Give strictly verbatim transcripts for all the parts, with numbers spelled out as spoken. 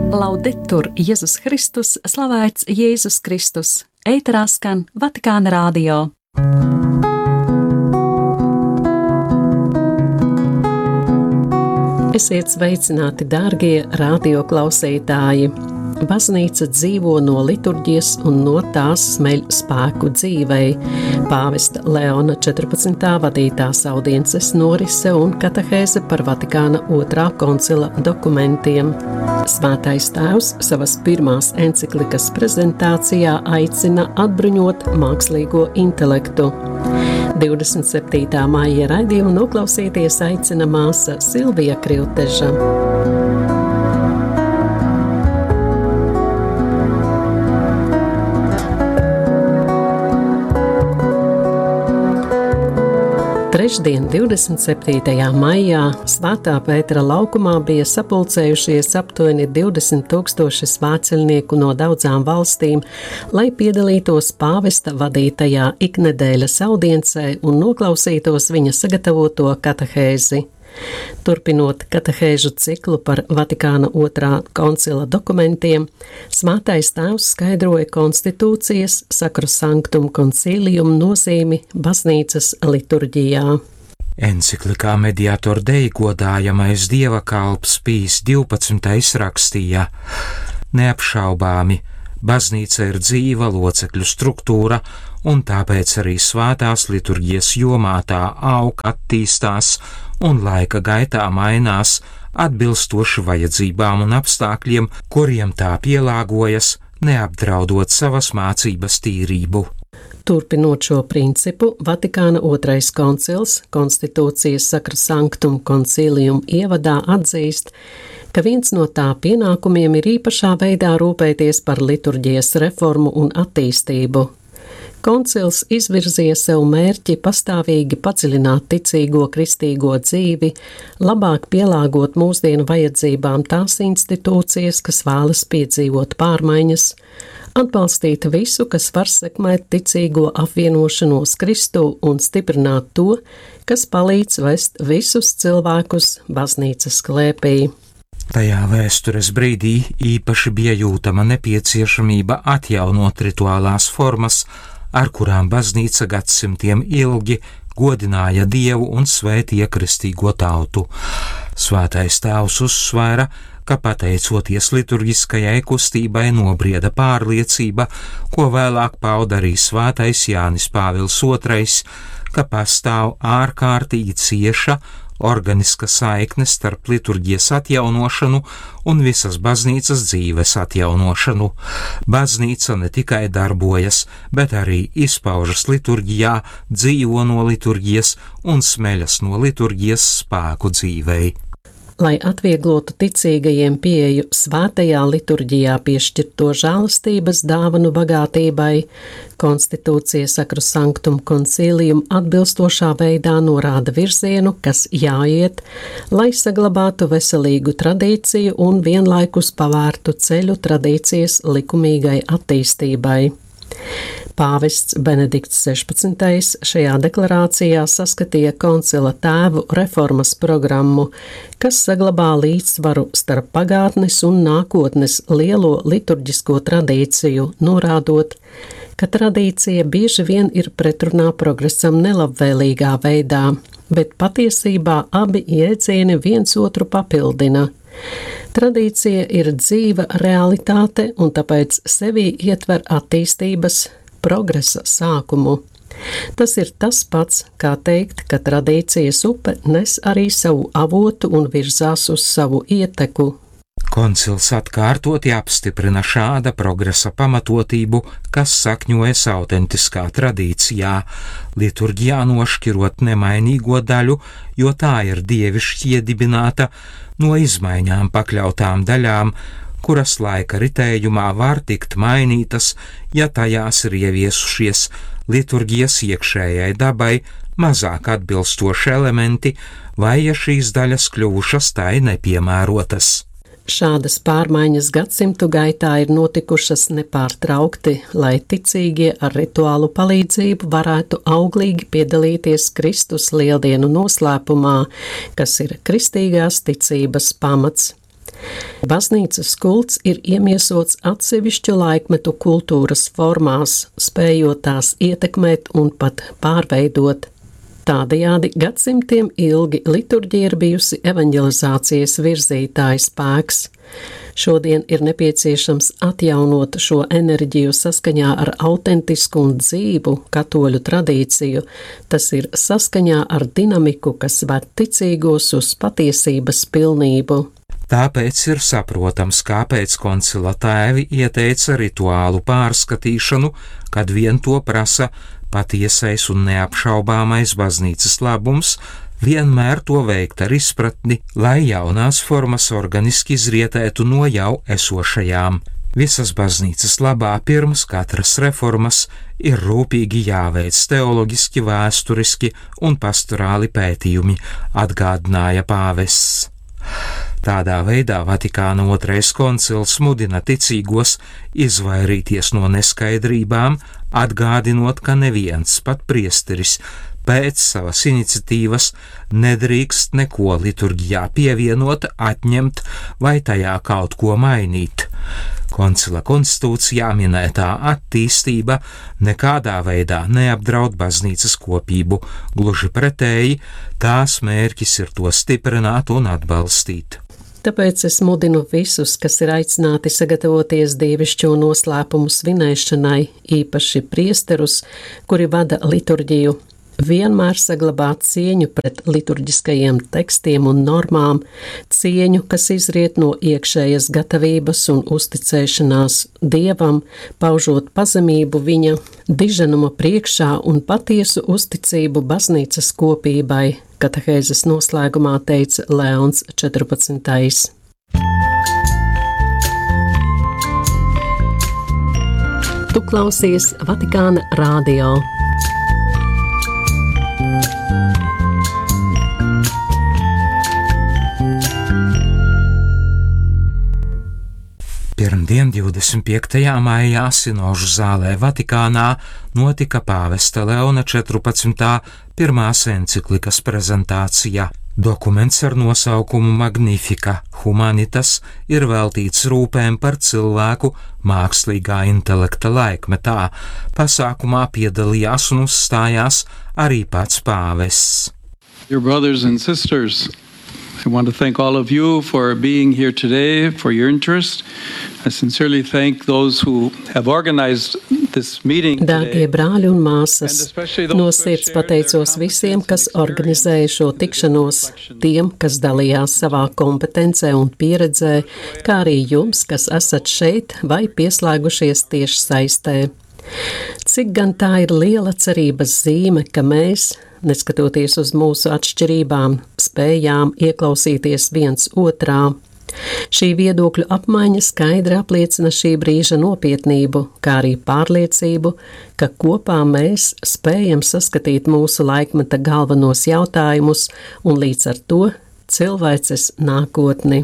Laudetur Jēzus Kristus, slavēts Jēzus Kristus, ēterā skan Vatikāna radio. Esiet sveicināti, dārgie radioklausītāji! Baznīca dzīvo no liturģijas un no tās smeļ spēku dzīvei. Pāvesta Leona četrpadsmitā vadītās audiences norise un katehēze par Vatikāna otrā koncila dokumentiem. Svētais tēvs savas pirmās enciklikas prezentācijā aicina atbruņot mākslīgo intelektu. divdesmit septītā maija raidījumu noklausīties aicina māsa Silvija Krilteža. Trešdien, divdesmit septītajā maijā, Svētā Pētera laukumā bija sapulcējušies aptuveni divdesmit tūkstoši svētceļnieku no daudzām valstīm, lai piedalītos pāvesta vadītajā iknedēļas audiencē un noklausītos viņa sagatavoto katehēzi. Turpinot katehēžu ciklu par Vatikāna otrā koncila dokumentiem, Svētais tēvs skaidroja konstitūcijas Sacrosanctum Concilium nozīmi baznīcas liturģijā. Enciklikā Mediator Dei godājamais dieva kalps Pijs divpadsmitais rakstīja: Neapšaubāmi, baznīca ir dzīva locekļu struktūra, un tāpēc arī svētās liturģijas jomā tā aug, attīstās un laika gaitā mainās atbilstoši vajadzībām un apstākļiem, kuriem tā pielāgojas, neapdraudot savas mācības tīrību. Turpinot šo principu, Vatikāna otrais koncils konstitūcijas Sacrosanctum Concilium ievadā atzīst, ka viens no tā pienākumiem ir īpašā veidā rūpēties par liturģijas reformu un attīstību. Koncils izvirzīja sev mērķi pastāvīgi padziļināt ticīgo kristīgo dzīvi, labāk pielāgot mūsdienu vajadzībām tās institūcijas, kas vēlas piedzīvot pārmaiņas, atbalstīt visu, kas var sekmēt ticīgo apvienošanos Kristū un stiprināt to, kas palīdz vest visus cilvēkus baznīcas klēpī. Tajā vēstures brīdī īpaši bija jūtama nepieciešamība atjaunot rituālās formas, ar kurām baznīca gadsimtiem ilgi godināja Dievu un svētīja kristīgo tautu. Svētais tēvs uzsvēra, ka pateicoties liturģiskajai kustībai nobrieda pārliecība, ko vēlāk pauda arī svētais Jānis Pāvils otrais, ka pastāv ārkārtīgi cieša organiska saikne starp liturģijas atjaunošanu un visas baznīcas dzīves atjaunošanu. Baznīca ne tikai darbojas, bet arī izpaužas liturģijā, dzīvo no liturģijas un smeļas no liturģijas spēku dzīvei. Lai atvieglotu ticīgajiem pieeju svētajā liturģijā piešķirto žēlastības dāvanu bagātībai, konstitūcija Sacrosanctum Concilium atbilstošā veidā norāda virzienu, kas jāiet, lai saglabātu veselīgu tradīciju un vienlaikus pavērtu ceļu tradīcijas likumīgai attīstībai. Pāvests Benedikts sešpadsmitais šajā deklarācijā saskatīja koncila tēvu reformas programmu, kas saglabā līdzsvaru starp pagātnes un nākotnes lielo liturģisko tradīciju, norādot, ka tradīcija bieži vien ir pretrunā progresam nelabvēlīgā veidā, bet patiesībā abi jēdzieni viens otru papildina. Tradīcija ir dzīva realitāte un tāpēc sevī ietver attīstības, progresa sākumu. Tas ir tas pats, kā teikt, ka tradīcijas upe nes arī savu avotu un virzās uz savu ieteku. Koncils atkārtoti apstiprina šāda progresa pamatotību, kas sakņojas autentiskā tradīcijā, liturģijā nošķirot nemainīgo daļu, jo tā ir dievišķi iedibināta, no izmaiņām pakļautām daļām, kuras laika ritējumā var tikt mainītas, ja tajās ir ieviesušies liturģijas iekšējai dabai mazāk atbilstoši elementi, vai ja šīs daļas kļuvušas tai nepiemērotas. Šādas pārmaiņas gadsimtu gaitā ir notikušas nepārtraukti, lai ticīgie ar rituālu palīdzību varētu auglīgi piedalīties Kristus lieldienu noslēpumā, kas ir kristīgās ticības pamats. Baznīcas kults ir iemiesots atsevišķu laikmetu kultūras formās, spējot tās ietekmēt un pat pārveidot. Tādējādi gadsimtiem ilgi liturģija ir bijusi evanģelizācijas virzītāja spēks. Šodien ir nepieciešams atjaunot šo enerģiju saskaņā ar autentisku un dzīvu katoļu tradīciju. Tas ir saskaņā ar dinamiku, kas ved ticīgos uz patiesības pilnību. Tāpēc ir saprotams, kāpēc koncila tēvi ieteica rituālu pārskatīšanu, kad vien to prasa patiesais un neapšaubāmais baznīcas labums, vienmēr to veikt ar izpratni, lai jaunās formas organiski izrietētu no jau esošajām. Visas baznīcas labā pirms katras reformas ir rūpīgi jāveic teoloģiski, vēsturiski un pastorāli pētījumi, atgādināja pāvests. Tādā veidā Vatikāna otrais koncils mudina ticīgos izvairīties no neskaidrībām, atgādinot, ka neviens, pat priesteris, pēc savas iniciatīvas nedrīkst neko liturģijā pievienot, atņemt vai tajā kaut ko mainīt. Koncila konstitūcijā minētā attīstība nekādā veidā neapdraud baznīcas kopību, gluži pretēji, tās mērķis ir to stiprināt un atbalstīt. Tāpēc es mudinu visus, kas ir aicināti sagatavoties dievišķo noslēpumu svinēšanai, īpaši priesterus, kuri vada liturģiju, vienmēr saglabāt cieņu pret liturģiskajiem tekstiem un normām, cieņu, kas izriet no iekšējas gatavības un uzticēšanās Dievam, paužot pazemību viņa diženuma priekšā un patiesu uzticību baznīcas kopībai, katehēzes noslēgumā teica Leons četrpadsmitais. Tu klausies Vatikāna radio. Pirmdien, divdesmit piektajā maijā, Sinožu zālē Vatikānā notika pāvesta Leona četrpadsmitā pirmās enciklikas prezentācija. Dokuments ar nosaukumu Magnifica Humanitas ir veltīts rūpēm par cilvēku mākslīgā intelekta laikmetā. Pasākumā piedalījās un uzstājās arī pats pāvests. Dear brothers and sisters, I want to thank all of you for being here today, for your interest. I sincerely thank those who have organized this meeting today. Dārgie brāļi un māsas, no sirds pateicos visiem, kas organizēja šo tikšanos, tiem, kas dalījās savā kompetencē un pieredzē, kā arī jums, kas esat šeit vai pieslēgušies tieši saistē. Cik gan tā ir liela cerības zīme, ka mēs, neskatoties uz mūsu atšķirībām, spējām ieklausīties viens otrā. Šī viedokļu apmaiņa skaidri apliecina šī brīža nopietnību, kā arī pārliecību, ka kopā mēs spējam saskatīt mūsu laikmeta galvenos jautājumus un līdz ar to cilvēces nākotni.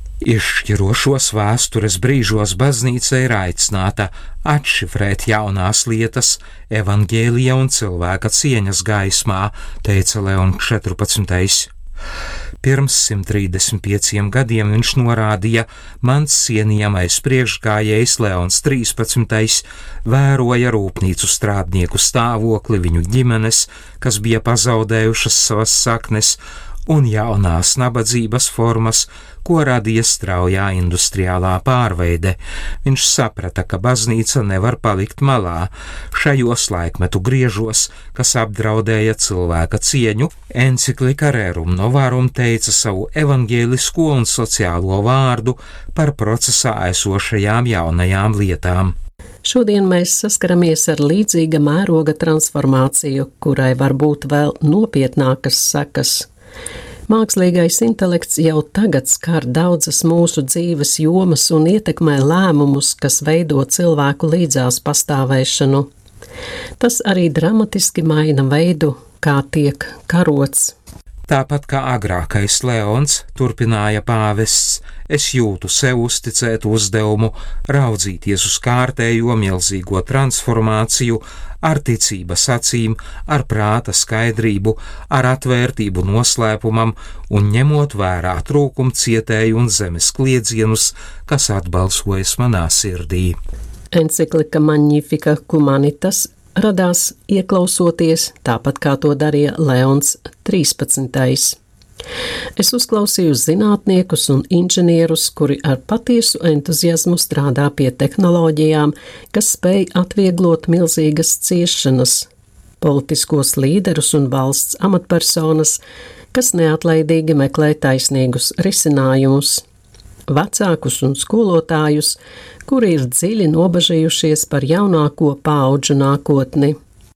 Izšķirošos vēstures brīžos baznīca ir aicināta atšifrēt jaunās lietas evaņģēlija un cilvēka cieņas gaismā, teica Leons četrpadsmitais. Pirms simt trīsdesmit pieciem gadiem viņš norādīja, mans cienījamais priekšgājējs Leons trīspadsmitais vēroja rūpnīcu strādnieku stāvokli, viņu ģimenes, kas bija pazaudējušas savas saknes, un jaunās nabadzības formas, ko radīja straujā industriālā pārveide. Viņš saprata, ka baznīca nevar palikt malā. Šajos laikmetu griežos, kas apdraudēja cilvēka cieņu, enciklika Rerum Novarum teica savu evaņģēlisko un sociālo vārdu par procesā esošajām jaunajām lietām. Šodien mēs saskaramies ar līdzīga mēroga transformāciju, kurai var būt vēl nopietnākas sekas. Mākslīgais intelekts jau tagad skar daudzas mūsu dzīves jomas un ietekmē lēmumus, kas veido cilvēku līdzās pastāvēšanu. Tas arī dramatiski maina veidu, kā tiek karots. Tāpat kā agrākais Leons, turpināja pāvests, es jūtu sev uzticēt uzdevumu raudzīties uz kārtējo milzīgo transformāciju ar ticības acīm, ar prāta skaidrību, ar atvērtību noslēpumam un ņemot vērā trūkumu cietēju un zemes kliedzienus, kas atbalsojas manā sirdī. Encyklika Magnifica Humanitas radās ieklausoties, tāpat kā to darīja Leons trīspadsmitais. Es uzklausīju zinātniekus un inženierus, kuri ar patiesu entuziasmu strādā pie tehnoloģijām, kas spēj atvieglot milzīgas ciešanas, politiskos līderus un valsts amatpersonas, kas neatlaidīgi meklē taisnīgus risinājumus, vecākus un skolotājus, kuri ir dziļi nobažījušies par jaunāko paudžu nākotni.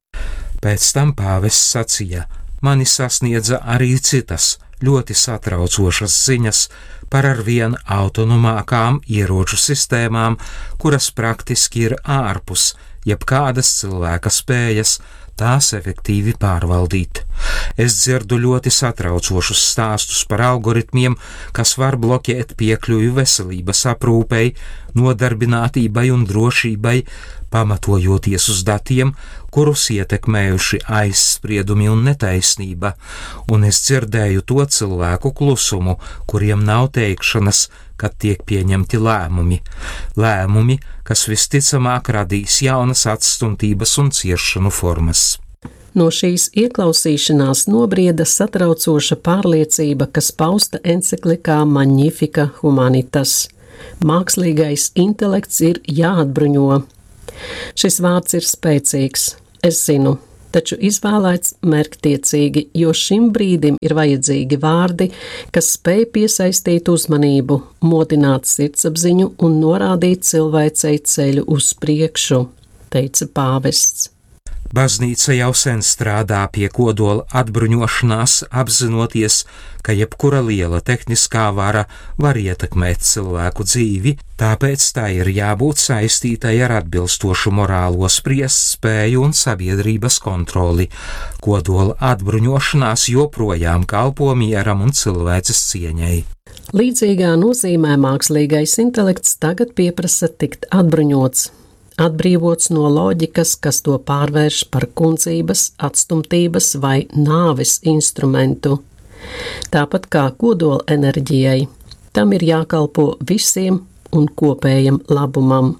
Pēc tam pāvests sacīja, mani sasniedza arī citas ļoti satraucošas ziņas par arvien autonomākām ieroču sistēmām, kuras praktiski ir ārpus jebkādas cilvēka spējas tās efektīvi pārvaldīt. Es dzirdu ļoti satraucošus stāstus par algoritmiem, kas var bloķēt piekļuvi veselības aprūpei, nodarbinātībai un drošībai, pamatojoties uz datiem, kurus ietekmējuši aizspriedumi un netaisnība, un es dzirdēju to cilvēku klusumu, kuriem nav teikšanas, kad tiek pieņemti lēmumi. Lēmumi, kas visticamāk radīs jaunas atstumtības un ciešanu formas. No šīs ieklausīšanās nobrieda satraucoša pārliecība, kas pausta enciklikā Magnifica Humanitas. Mākslīgais intelekts ir jāatbruņo. Šis vārds ir spēcīgs, es zinu, taču izvēlēts mērķtiecīgi, jo šim brīdim ir vajadzīgi vārdi, kas spēj piesaistīt uzmanību, modināt sirdsapziņu un norādīt cilvēcei ceļu uz priekšu, teica pāvests. Baznīca jau sen strādā pie kodola atbruņošanās, apzinoties, ka jebkura liela tehniskā vara var ietekmēt cilvēku dzīvi, tāpēc tā ir jābūt saistītai ar atbilstošu morālo spriest spēju un sabiedrības kontroli. Kodola atbruņošanās joprojām kalpo mieram un cilvēces cieņai. Līdzīgā nozīmē mākslīgais intelekts tagad pieprasa tikt atbruņots. Atbrīvots no loģikas, kas to pārvērš par kundzības, atstumtības vai nāves instrumentu. Tāpat kā kodola enerģijai, tam ir jākalpo visiem un kopējam labumam.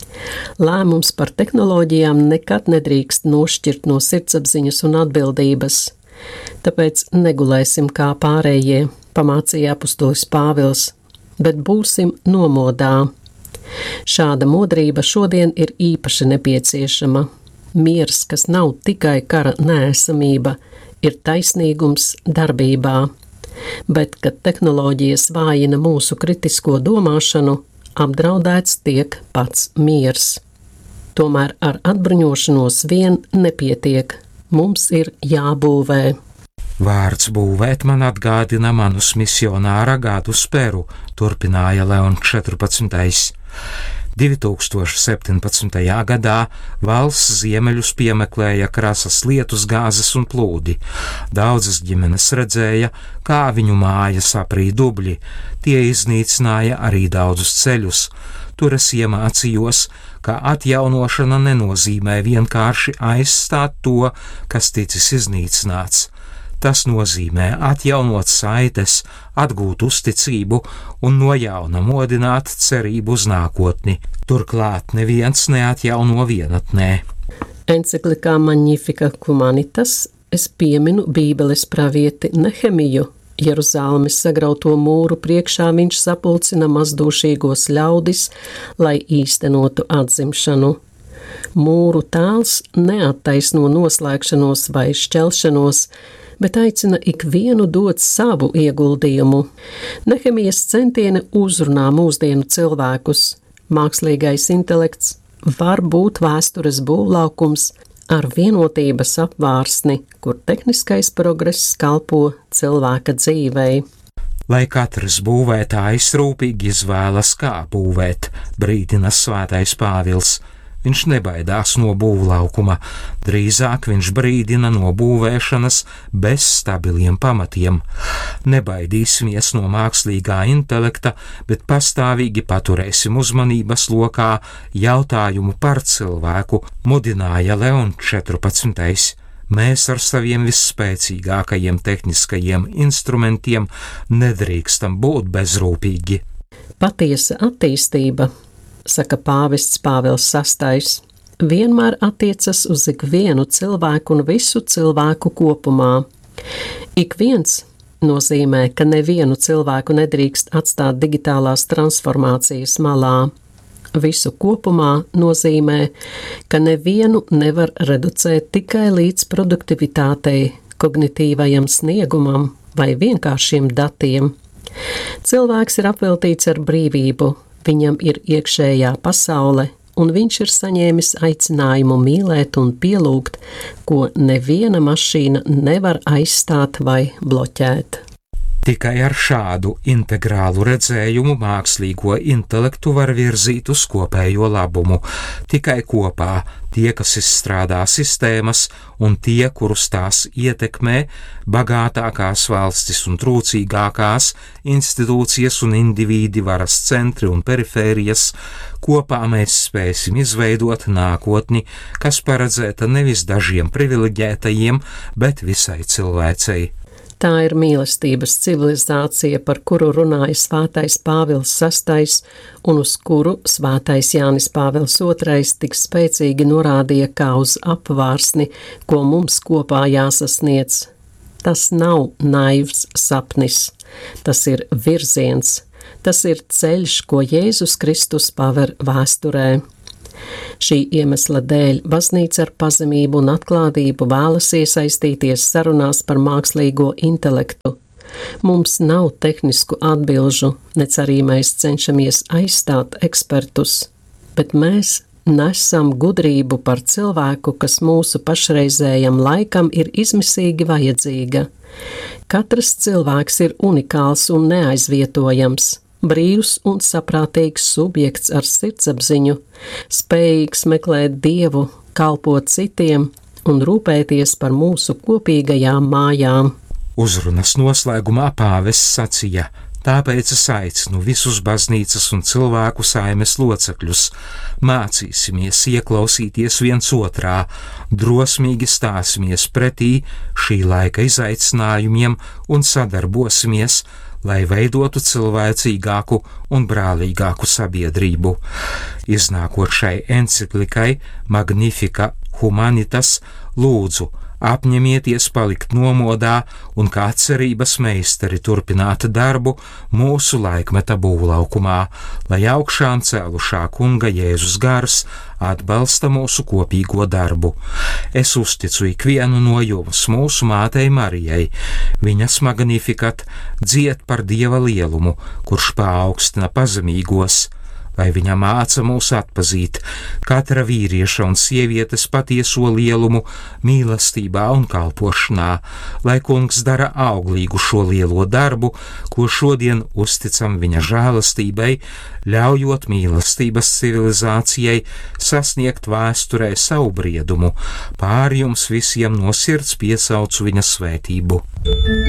Lēmums par tehnoloģijām nekad nedrīkst nošķirt no sirdsapziņas un atbildības. Tāpēc negulēsim kā pārējie, pamācīja apustulis Pāvils, bet būsim nomodā. Šāda modrība šodien ir īpaši nepieciešama. Miers, kas nav tikai kara nēsamība, ir taisnīgums darbībā. Bet, kad tehnoloģijas vājina mūsu kritisko domāšanu, apdraudēts tiek pats miers. Tomēr ar atbruņošanos vien nepietiek. Mums ir jābūvē. Vārds būvēt man atgādina manus misionāra gadus Peru, turpināja Leons četrpadsmitais. divi tūkstoši septiņpadsmitajā gadā valsts ziemeļus piemeklēja krasas lietus, gāzes un plūdi. Daudzas ģimenes redzēja, kā viņu mājas aprī dubļi, tie iznīcināja arī daudzus ceļus. Tur es iemācījos, ka atjaunošana nenozīmē vienkārši aizstāt to, kas ticis iznīcināts. Tas nozīmē atjaunot saites, atgūt uzticību un no jauna modināt cerību uz nākotni. Turklāt neviens neatjauno vienatnē. Enciklikā Magnifica Humanitas es pieminu Bībeles pravieti Nehemiju. Jeruzalemes sagrauto mūru priekšā viņš sapulcina mazdūšīgos ļaudis, lai īstenotu atzimšanu. Mūru tēls neattaisno noslēgšanos vai šķelšanos, bet aicina ikvienu dot savu ieguldījumu. Nehemijas centieni uzrunā mūsdienu cilvēkus. Mākslīgais intelekts var būt vēstures būvlaukums ar vienotības apvārsni, kur tehniskais progress kalpo cilvēka dzīvei. Lai katrs būvētājs rūpīgi izvēlas, kā būvēt, brīdina svētais Pāvils. viņš nebaidās no būvlaukuma, drīzāk viņš brīdina no būvēšanas bez stabiliem pamatiem. Nebaidīsimies no mākslīgā intelekta, bet pastāvīgi paturēsim uzmanības lokā jautājumu par cilvēku, mudināja Leons četrpadsmitais. Mēs ar saviem visspēcīgākajiem tehniskajiem instrumentiem nedrīkstam būt bezrūpīgi. Patiesa attīstība, saka pāvests Pāvils sastais, vienmēr attiecas uz ikvienu cilvēku un visu cilvēku kopumā. Ik viens nozīmē, ka nevienu cilvēku nedrīkst atstāt digitālās transformācijas malā. Visu kopumā nozīmē, ka nevienu nevar reducēt tikai līdz produktivitātei, kognitīvajam sniegumam vai vienkāršiem datiem. Cilvēks ir apveltīts ar brīvību, viņam ir iekšējā pasaule, un viņš ir saņēmis aicinājumu mīlēt un pielūgt, ko neviena mašīna nevar aizstāt vai bloķēt. Tikai ar šādu integrālu redzējumu mākslīgo intelektu var virzīt uz kopējo labumu. Tikai kopā tie, kas izstrādā sistēmas, un tie, kurus tās ietekmē, bagātākās valstis un trūcīgākās institūcijas un indivīdi, varas centri un perifērijas, kopā mēs spēsim izveidot nākotni, kas paredzēta nevis dažiem privileģētajiem, bet visai cilvēcei. Tā ir mīlestības civilizācija, par kuru runāja svētais Pāvils sastais un uz kuru svētais Jānis Pāvils otrais tik spēcīgi norādīja kā uz apvārsni, ko mums kopā jāsasniedz. Tas nav naivs sapnis, tas ir virziens, tas ir ceļš, ko Jēzus Kristus paver vēsturē. Šī iemesla dēļ baznīca ar pazemību un atklātību vēlas iesaistīties sarunās par mākslīgo intelektu. Mums nav tehnisku atbilžu, nec arī mēs cenšamies aizstāt ekspertus, bet mēs nesam gudrību par cilvēku, kas mūsu pašreizējam laikam ir izmisīgi vajadzīga. Katrs cilvēks ir unikāls un neaizvietojams. Brīvs un saprātīgs subjekts ar sirdsapziņu, spējīgs meklēt Dievu, kalpot citiem un rūpēties par mūsu kopīgajām mājām. Uzrunas noslēgumā pāvests sacīja: tāpēc es aicinu visus baznīcas un cilvēku saimes locekļus, mācīsimies ieklausīties viens otrā, drosmīgi stāsimies pretī šī laika izaicinājumiem un sadarbosimies, lai veidotu cilvēcīgāku un brālīgāku sabiedrību. Iznākot šai enciklikai Magnificat Humanitas, lūdzu, apņemieties palikt nomodā un kā cerības meistari turpināt darbu mūsu laikmeta būvlaukumā, lai augšām cēlušā kunga Jēzus gars atbalsta mūsu kopīgo darbu. Es uzticu ikvienu no jums mūsu mātei Marijai, viņas Magnificat dzied par Dieva lielumu, kurš paaugstina pazemīgos, vai viņa māca mūs atpazīt katra vīrieša un sievietes patieso lielumu mīlestībā un kalpošanā, lai kungs dara auglīgu šo lielo darbu, ko šodien uzticam viņa žēlastībai, ļaujot mīlestības civilizācijai sasniegt vēsturē savu briedumu. Pār jums visiem no sirds piesaucu viņa svētību.